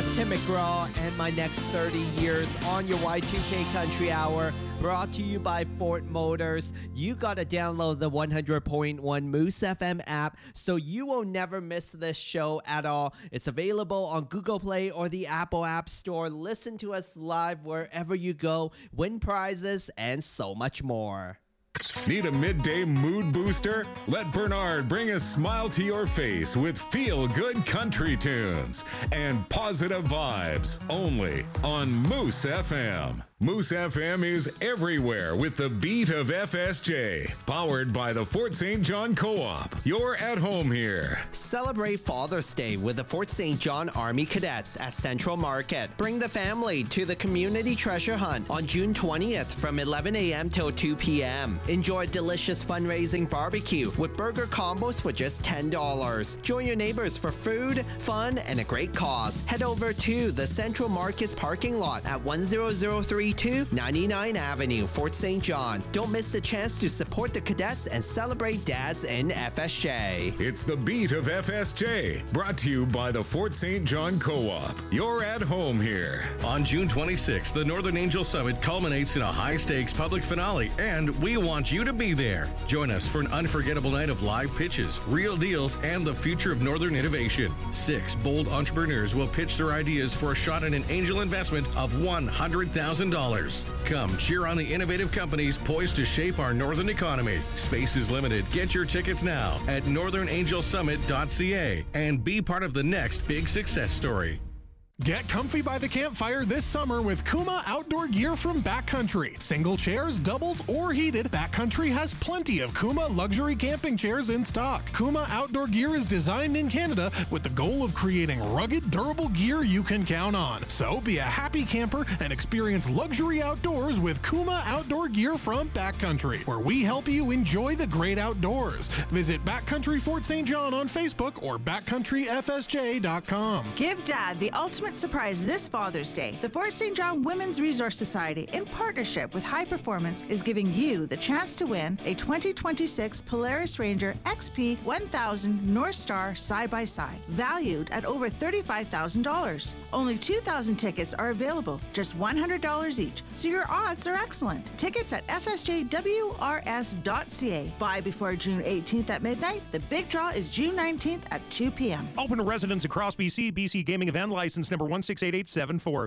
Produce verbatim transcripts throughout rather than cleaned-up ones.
That's Tim McGraw and my next thirty years on your Y two K Country Hour, brought to you by Ford Motors. You gotta download the one hundred point one Moose F M app so you will never miss this show at all. It's available on Google Play or the Apple App Store. Listen to us live wherever you go, win prizes, and so much more. Need a midday mood booster? Let Bernard bring a smile to your face with feel-good country tunes and positive vibes only on Moose F M. Moose F M is everywhere with the beat of F S J, powered by the Fort Saint John Co-op. You're at home here. Celebrate Father's Day with the Fort Saint John Army Cadets at Central Market. Bring the family to the Community Treasure Hunt on June twentieth from eleven a.m. till two p.m. Enjoy delicious fundraising barbecue with burger combos for just ten dollars. Join your neighbors for food, fun, and a great cause. Head over to the Central Market's parking lot at one thousand thirty-two ninety-ninth Avenue, Fort Saint John. Don't miss the chance to support the cadets and celebrate dads in F S J. It's the beat of F S J, brought to you by the Fort Saint John Co-op. You're at home here. On June twenty-sixth, the Northern Angel Summit culminates in a high-stakes public finale, and we want you to be there. Join us for an unforgettable night of live pitches, real deals, and the future of Northern innovation. Six bold entrepreneurs will pitch their ideas for a shot at an angel investment of one hundred thousand dollars. Come cheer on the innovative companies poised to shape our Northern economy. Space is limited. Get your tickets now at northern angel summit dot c a and be part of the next big success story. Get comfy by the campfire this summer with Kuma outdoor gear from Backcountry. Single chairs, doubles, or heated, Backcountry has plenty of Kuma luxury camping chairs in stock. Kuma outdoor gear is designed in Canada with the goal of creating rugged, durable gear you can count on. So be a happy camper and experience luxury outdoors with Kuma outdoor gear from Backcountry, where we help you enjoy the great outdoors. Visit Backcountry Fort Saint John on Facebook or backcountry f s j dot com. Give Dad the ultimate surprise this Father's Day. The Fort Saint John Women's Resource Society, in partnership with High Performance, is giving you the chance to win a twenty twenty-six Polaris Ranger X P one thousand North Star side-by-side, valued at over thirty-five thousand dollars. Only two thousand tickets are available, just one hundred dollars each, so your odds are excellent. Tickets at f s j w r s dot c a. Buy before June eighteenth at midnight. The big draw is June nineteenth at two p.m. Open to residents across B C. B C Gaming Event License number one six eight eight seven four.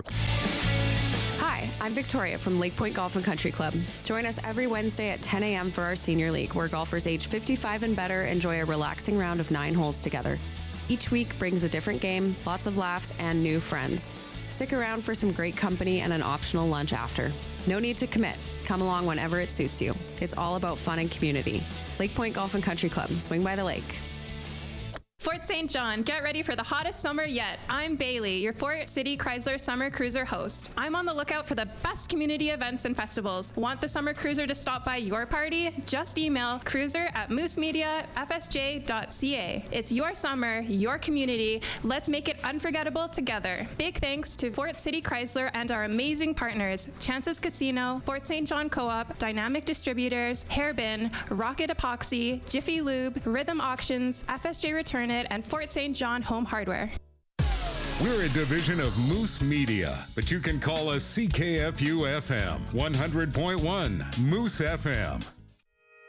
Hi, I'm Victoria from Lake Point Golf and Country Club. Join us every Wednesday at ten a.m. for our Senior League, where golfers age fifty-five and better enjoy a relaxing round of nine holes together. Each week brings a different game, lots of laughs, and new friends. Stick around for some great company and an optional lunch after. No need to commit. Come along whenever it suits you. It's all about fun and community. Lake Point Golf and Country Club. Swing by the lake. Fort Saint John, get ready for the hottest summer yet. I'm Bailey, your Fort City Chrysler Summer Cruiser host. I'm on the lookout for the best community events and festivals. Want the Summer Cruiser to stop by your party? Just email cruiser at moose media f s j dot c a. It's your summer, your community. Let's make it unforgettable together. Big thanks to Fort City Chrysler and our amazing partners, Chances Casino, Fort Saint John Co-op, Dynamic Distributors, Hairbin, Rocket Epoxy, Jiffy Lube, Rhythm Auctions, F S J Return It, and Fort Saint John Home Hardware. We're a division of Moose Media, but you can call us C K F U F M one hundred point one Moose F M.